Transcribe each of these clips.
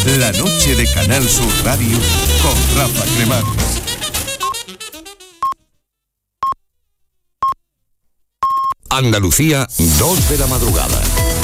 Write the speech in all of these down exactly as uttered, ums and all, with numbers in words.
La noche de Canal Sur Radio con Rafa Cremades. Andalucía, dos de la madrugada.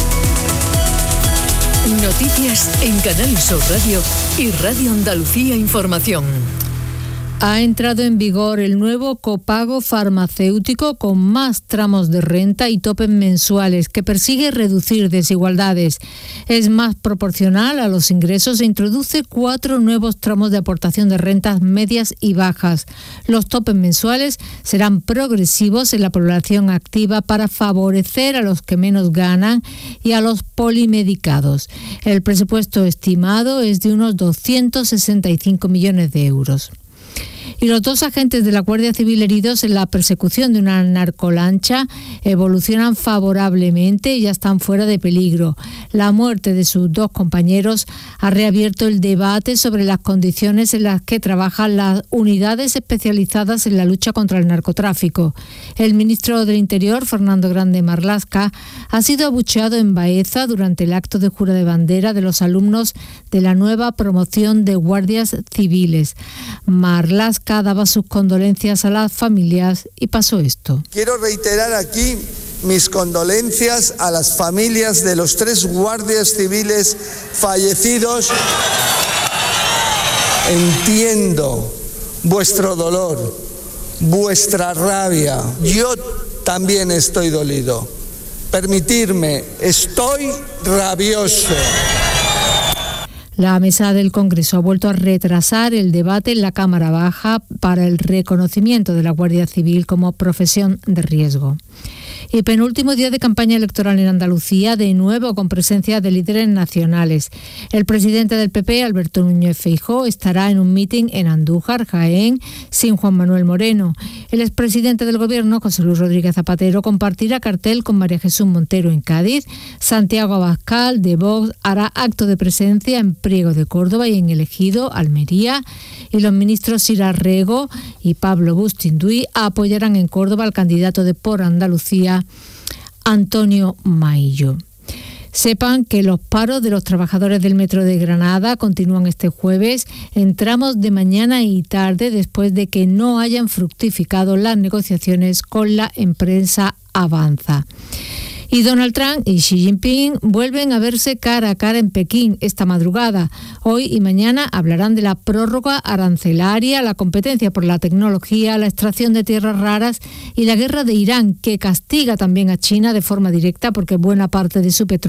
Noticias en Canal Sur Radio y Radio Andalucía Información. Ha entrado en vigor el nuevo copago farmacéutico con más tramos de renta y topes mensuales que persigue reducir desigualdades. Es más proporcional a los ingresos e introduce cuatro nuevos tramos de aportación de rentas medias y bajas. Los topes mensuales serán progresivos en la población activa para favorecer a los que menos ganan y a los polimedicados. El presupuesto estimado es de unos doscientos sesenta y cinco millones de euros. Y los dos agentes de la Guardia Civil heridos en la persecución de una narcolancha evolucionan favorablemente y ya están fuera de peligro. La muerte de sus dos compañeros ha reabierto el debate sobre las condiciones en las que trabajan las unidades especializadas en la lucha contra el narcotráfico. El ministro del Interior, Fernando Grande Marlaska, ha sido abucheado en Baeza durante el acto de jura de bandera de los alumnos de la nueva promoción de guardias civiles. Marlaska daba sus condolencias a las familias y pasó esto. Quiero reiterar aquí mis condolencias a las familias de los tres guardias civiles fallecidos. Entiendo vuestro dolor, vuestra rabia. Yo también estoy dolido. Permitidme, estoy rabioso. La mesa del Congreso ha vuelto a retrasar el debate en la Cámara Baja para el reconocimiento de la Guardia Civil como profesión de riesgo. Y penúltimo día de campaña electoral en Andalucía, de nuevo con presencia de líderes nacionales. El presidente del P P, Alberto Núñez Feijóo, estará en un mitin en Andújar, Jaén, sin Juan Manuel Moreno. El expresidente del Gobierno, José Luis Rodríguez Zapatero, compartirá cartel con María Jesús Montero en Cádiz. Santiago Abascal, de Vox, hará acto de presencia en Priego de Córdoba y en El Ejido, Almería. Y los ministros Sira Rego y Pablo Bustinduy apoyarán en Córdoba al candidato de Por Andalucía, Antonio Maillo. Sepan que los paros de los trabajadores del Metro de Granada continúan este jueves en tramos de mañana y tarde después de que no hayan fructificado las negociaciones con la empresa Avanza. Y Donald Trump y Xi Jinping vuelven a verse cara a cara en Pekín esta madrugada. Hoy y mañana hablarán de la prórroga arancelaria, la competencia por la tecnología, la extracción de tierras raras y la guerra de Irán, que castiga también a China de forma directa porque buena parte de su petróleo